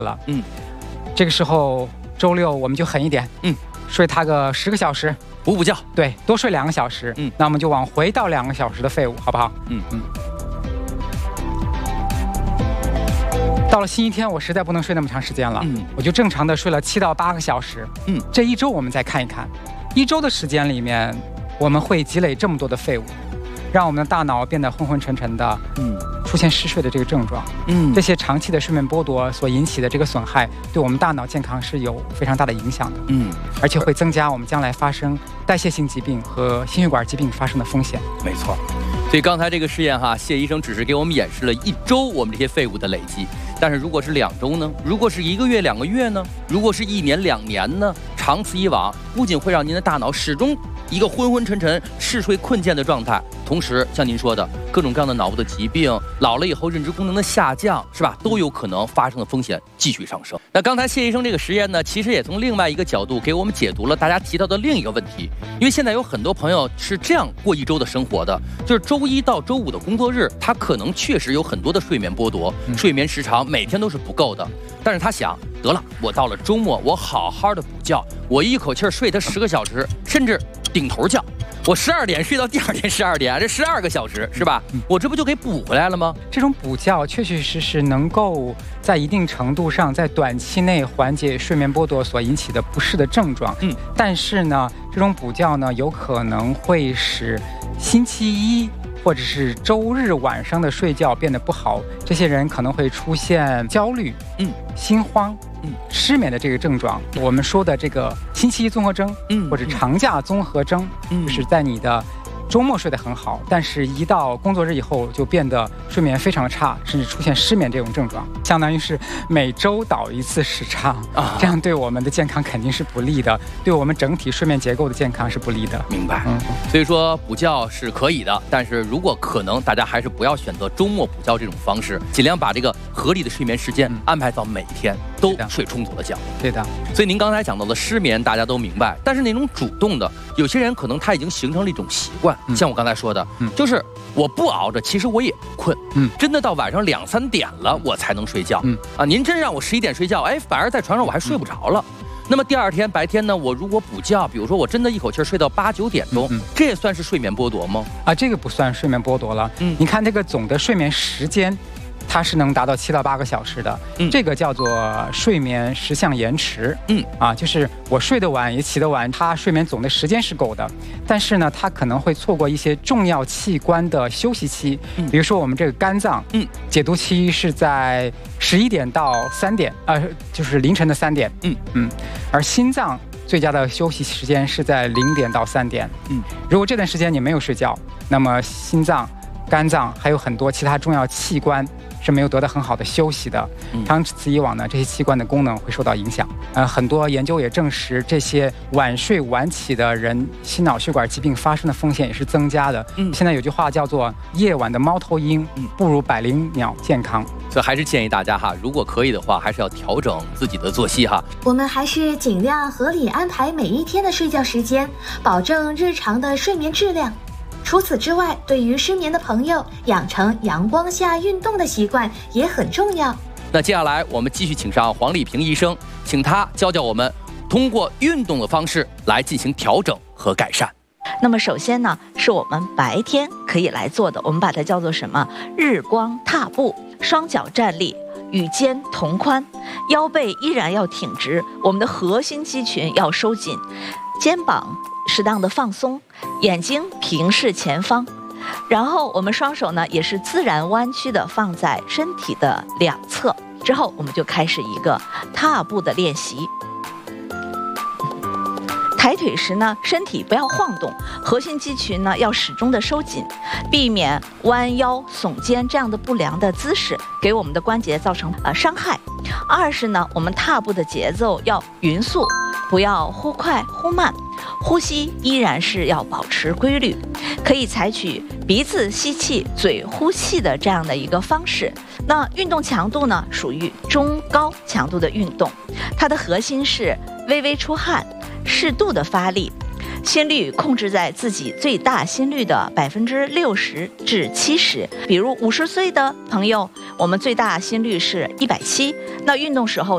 了。这个时候周六我们就狠一点，睡他个10个小时， 补觉， 对，多睡2个小时，那我们就往回到2个小时的废物，好不好？到了星期天，我实在不能睡那么长时间了，我就正常的睡了7到8个小时，这一周我们再看一看，1周的时间里面，我们会积累这么多的废物，让我们的大脑变得昏昏沉沉的，出现嗜睡的这个症状，这些长期的睡眠剥夺所引起的这个损害，对我们大脑健康是有非常大的影响的，而且会增加我们将来发生代谢性疾病和心血管疾病发生的风险。 没错。所以刚才这个实验哈，谢医生只是给我们演示了1周我们这些废物的累积，但是如果是2周呢？如果是1个月、2个月呢？如果是1年、2年呢？长此以往，不仅会让您的大脑始终一个昏昏沉沉、嗜睡困倦的状态，同时像您说的各种各样的脑部的疾病，老了以后认知功能的下降，是吧？都有可能发生的风险继续上升。那刚才谢医生这个实验呢，其实也从另外一个角度给我们解读了大家提到的另一个问题。因为现在有很多朋友是这样过1周的生活的，就是周1到周5的工作日，他可能确实有很多的睡眠剥夺，睡眠时长每天都是不够的。但是他想，得了，我到了周末，我好好的补觉，我一口气睡他10个小时，甚至顶头觉。我12点睡到第2天12点，这12个小时是吧？我这不就给补回来了吗？ 这种补觉确确实实能够在一定程度上在短期内缓解睡眠剥夺所引起的不适的症状。但是呢，这种补觉呢，有可能会使星期一或者是周日晚上的睡觉变得不好，这些人可能会出现焦虑、心慌、失眠的这个症状。我们说的这个星期一综合征，或者长假综合征，就是在你的周末睡得很好，但是一到工作日以后就变得睡眠非常差，甚至出现失眠这种症状，相当于是每周倒1次时差，这样对我们的健康肯定是不利的，对我们整体睡眠结构的健康是不利的。 明白。所以说补觉是可以的，但是如果可能，大家还是不要选择周末补觉这种方式，尽量把这个合理的睡眠时间安排到每天都睡充足的觉。 对的。 所以您刚才讲到的失眠，大家都明白，但是那种主动的，有些人可能他已经形成了一种习惯。像我刚才说的，就是我不熬着，其实我也困，真的到晚上2、3点了，我才能睡觉，您真让我11点睡觉，反而在床上我还睡不着了。那么第2天白天呢，我如果补觉，比如说我真的一口气睡到8、9点钟，这也算是睡眠剥夺吗？ 这个不算睡眠剥夺了。你看这个总的睡眠时间，它是能达到7到8个小时的，这个叫做睡眠时相延迟。就是我睡得晚也起得晚，它睡眠总的时间是够的，但是呢，它可能会错过一些重要器官的休息期，比如说我们这个肝脏，解毒期是在11点到3点，就是凌晨的3点，而心脏最佳的休息时间是在0点到3点，如果这段时间你没有睡觉，那么心脏、肝脏还有很多其他重要器官是没有得到很好的休息的，长此以往呢，这些器官的功能会受到影响。很多研究也证实，这些晚睡晚起的人，心脑血管疾病发生的风险也是增加的。现在有句话叫做“夜晚的猫头鹰不如百灵鸟健康”。 所以还是建议大家哈，如果可以的话，还是要调整自己的作息哈。 我们还是尽量合理安排每一天的睡觉时间，保证日常的睡眠质量。除此之外，对于失眠的朋友，养成阳光下运动的习惯也很重要。 那接下来我们继续请上黄丽萍医生，请他教教我们通过运动的方式来进行调整和改善。 那么首先呢，是我们白天可以来做的，我们把它叫做什么？日光踏步，双脚站立，与肩同宽，腰背依然要挺直，我们的核心肌群要收紧，肩膀适当的放松，眼睛平视前方，然后我们双手呢也是自然弯曲的放在身体的两侧，之后我们就开始一个踏步的练习。抬腿时呢，身体不要晃动，核心肌群呢要始终的收紧，避免弯腰耸肩这样的不良的姿势给我们的关节造成伤害。二是呢，我们踏步的节奏要匀速，不要忽快忽慢，呼吸依然是要保持规律，可以采取鼻子吸气、嘴呼气的这样的一个方式。那运动强度呢，属于中高强度的运动，它的核心是微微出汗，适度的发力，心率控制在自己最大心率的60%至70%。比如50岁的朋友，我们最大心率是170，那运动时候